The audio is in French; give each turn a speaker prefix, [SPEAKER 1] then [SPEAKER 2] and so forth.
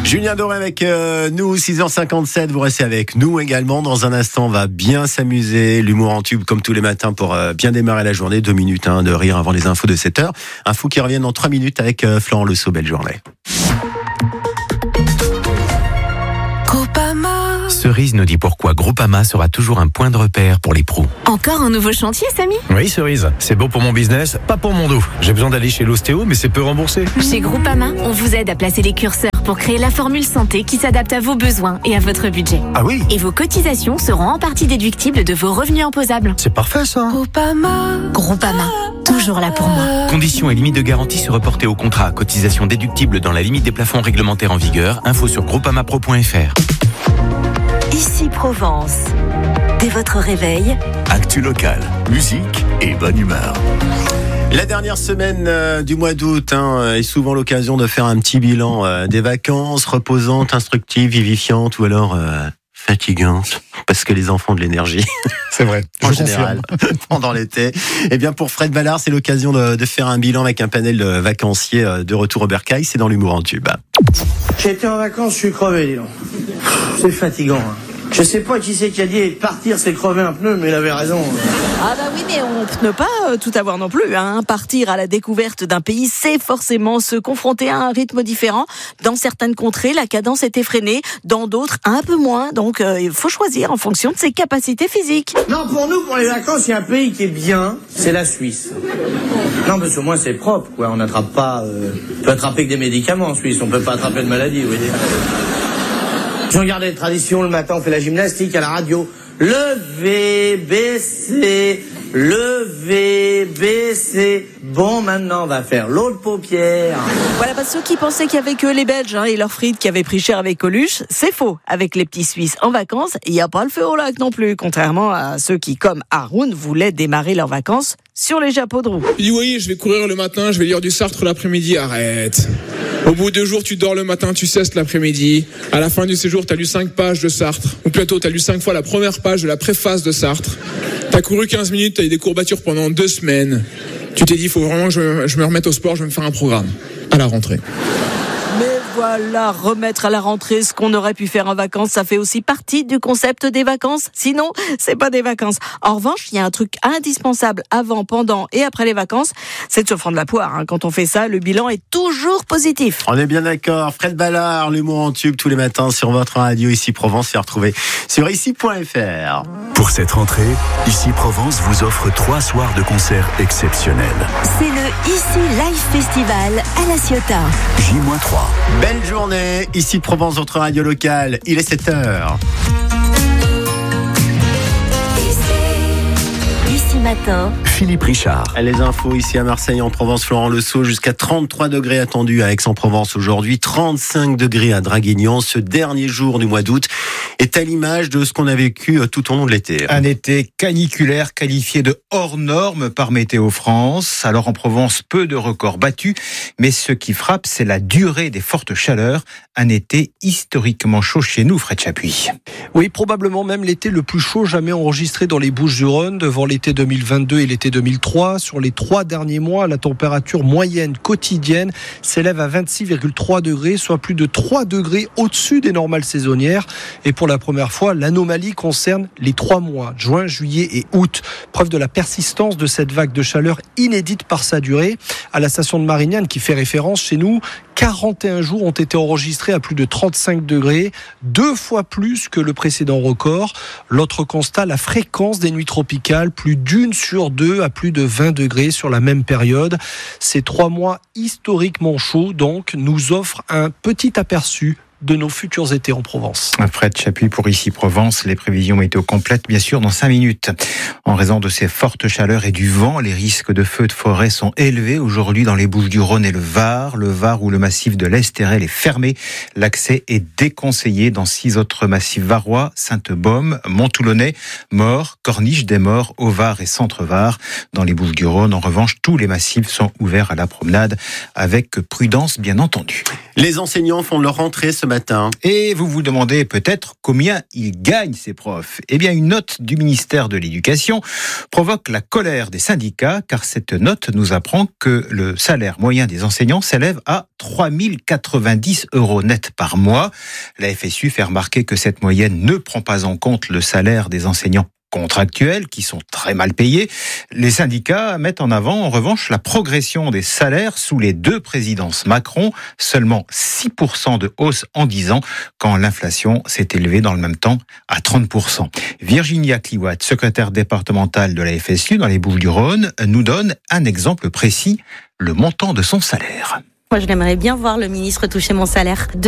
[SPEAKER 1] Julien Doré avec nous, 6h57, vous restez avec nous également. Dans un instant, on va bien s'amuser, l'humour en tube comme tous les matins pour bien démarrer la journée. 2 minutes de rire avant les infos de 7h. Infos qui reviennent dans 3 minutes avec Florent Lesso. Belle journée.
[SPEAKER 2] Cerise nous dit pourquoi Groupama sera toujours un point de repère pour les pros.
[SPEAKER 3] Encore un nouveau chantier, Samy ?
[SPEAKER 4] Oui, Cerise, c'est beau pour mon business, pas pour mon dos. J'ai besoin d'aller chez l'ostéo, mais c'est peu remboursé.
[SPEAKER 3] Chez Groupama, on vous aide à placer les curseurs pour créer la formule santé qui s'adapte à vos besoins et à votre budget.
[SPEAKER 4] Ah oui ?
[SPEAKER 3] Et vos cotisations seront en partie déductibles de vos revenus imposables.
[SPEAKER 4] C'est parfait ça.
[SPEAKER 3] Groupama, toujours là pour moi.
[SPEAKER 2] Conditions et limites de garantie se reporter au contrat. Cotisation déductible dans la limite des plafonds réglementaires en vigueur. Info sur groupamapro.fr.
[SPEAKER 5] Ici Provence. Dès votre réveil,
[SPEAKER 6] actu locale, musique et bonne humeur.
[SPEAKER 1] La dernière semaine du mois d'août est souvent l'occasion de faire un petit bilan des vacances, reposantes, instructives, vivifiantes ou alors fatigantes, parce que les enfants ont de l'énergie.
[SPEAKER 4] C'est vrai,
[SPEAKER 1] en général, pendant l'été. Eh bien, pour Fred Ballard, c'est l'occasion de faire un bilan avec un panel de vacanciers de retour au Bercail. C'est dans l'humour en tube.
[SPEAKER 7] J'ai été en vacances, je suis crevé, dis donc. C'est fatigant. Je sais pas qui c'est qui a dit partir c'est crever un pneu, mais il avait raison.
[SPEAKER 8] Ah bah oui, mais on ne peut pas tout avoir non plus. Partir à la découverte d'un pays, c'est forcément se confronter à un rythme différent. Dans certaines contrées, la cadence est effrénée, dans d'autres, un peu moins. Donc il faut choisir en fonction de ses capacités physiques.
[SPEAKER 7] Non, pour nous, pour les vacances, il y a un pays qui est bien, c'est la Suisse. Non, parce que moi c'est propre, quoi. On n'attrape pas... On peut attraper que des médicaments en Suisse, on peut pas attraper de maladie, vous voyez. Si on regarde les traditions, le matin on fait la gymnastique à la radio. Lever, baisser, lever, baisser. Bon, maintenant on va faire l'autre paupière.
[SPEAKER 8] Voilà, ceux qui pensaient qu'il y avait que les Belges et leurs frites qui avaient pris cher avec Coluche, c'est faux. Avec les petits Suisses en vacances, il n'y a pas le feu au lac non plus. Contrairement à ceux qui, comme Haroun, voulaient démarrer leurs vacances sur les chapeaux de roue.
[SPEAKER 9] Il dit oui, je vais courir le matin, je vais lire du Sartre l'après-midi, arrête. Au bout de 2 jours, tu dors le matin, tu cesses l'après-midi. À la fin du séjour, t'as lu 5 pages de Sartre. Ou plutôt, t'as lu 5 fois la première page de la préface de Sartre. T'as couru 15 minutes, t'as eu des courbatures pendant 2 semaines. Tu t'es dit, il faut vraiment que je me remette au sport, je vais me faire un programme. À la rentrée.
[SPEAKER 8] Mais voilà, remettre à la rentrée ce qu'on aurait pu faire en vacances, ça fait aussi partie du concept des vacances. Sinon, c'est pas des vacances. En revanche, il y a un truc indispensable avant, pendant et après les vacances, c'est de se prendre la poire. Quand on fait ça, le bilan est toujours positif.
[SPEAKER 1] On est bien d'accord. Fred Ballard, l'humour en tube tous les matins sur votre radio Ici Provence. C'est retrouvé sur ici.fr.
[SPEAKER 6] Pour cette rentrée, Ici Provence vous offre 3 soirs de concerts exceptionnels.
[SPEAKER 5] c'est le Ici Live Festival à La Ciotat.
[SPEAKER 6] J-3.
[SPEAKER 1] Belle journée, Ici Provence, votre radio locale. Il est 7h.
[SPEAKER 5] Ici matin,
[SPEAKER 6] Philippe Richard.
[SPEAKER 1] Les infos ici à Marseille, en Provence, Florent Lesso, jusqu'à 33 degrés attendus à Aix-en-Provence aujourd'hui, 35 degrés à Draguignan. Ce dernier jour du mois d'août est à l'image de ce qu'on a vécu tout au long de l'été.
[SPEAKER 10] Un été caniculaire qualifié de hors norme par Météo France. Alors en Provence, peu de records battus, mais ce qui frappe, c'est la durée des fortes chaleurs. Un été historiquement chaud chez nous, Fred Chapuis.
[SPEAKER 11] Oui, probablement même l'été le plus chaud jamais enregistré dans les Bouches-du-Rhône, devant l'été 2022 et l'été 2003. Sur les 3 derniers mois, la température moyenne quotidienne s'élève à 26,3 degrés, soit plus de 3 degrés au-dessus des normales saisonnières. Et pour la première fois, l'anomalie concerne les 3 mois, juin, juillet et août. Preuve de la persistance de cette vague de chaleur inédite par sa durée. À la station de Marignane, qui fait référence chez nous, 41 jours ont été enregistrés à plus de 35 degrés, 2 fois plus que le précédent record. L'autre constat, la fréquence des nuits tropicales, plus d'1 sur 2 à plus de 20 degrés sur la même période. Ces 3 mois historiquement chauds, donc, nous offrent un petit aperçu de nos futurs étés en Provence.
[SPEAKER 10] Fred Chapuis pour Ici Provence, les prévisions météo complètes bien sûr dans 5 minutes. En raison de ces fortes chaleurs et du vent, les risques de feux de forêt sont élevés aujourd'hui dans les Bouches-du-Rhône et le Var où le massif de l'Estérel est fermé. L'accès est déconseillé dans 6 autres massifs varois, Sainte-Baume, Monttoulonnais, Maure, Corniche des Maures, Au-Var et Centre-Var. Dans les Bouches-du-Rhône, en revanche, tous les massifs sont ouverts à la promenade avec prudence bien entendu.
[SPEAKER 1] Les enseignants font leur rentrée ce matin.
[SPEAKER 10] Et vous vous demandez peut-être combien ils gagnent, ces profs. Eh bien, une note du ministère de l'Éducation provoque la colère des syndicats, car cette note nous apprend que le salaire moyen des enseignants s'élève à 3 090 € net par mois. La FSU fait remarquer que cette moyenne ne prend pas en compte le salaire des enseignants contractuels qui sont très mal payés. Les syndicats mettent en avant, en revanche, la progression des salaires sous les 2 présidences Macron, seulement 6% de hausse en 10 ans, quand l'inflation s'est élevée dans le même temps à 30%. Virginia Cliwat, secrétaire départementale de la FSU dans les Bouches-du-Rhône, nous donne un exemple précis, le montant de son salaire.
[SPEAKER 12] Moi, je l'aimerais bien voir le ministre toucher mon salaire.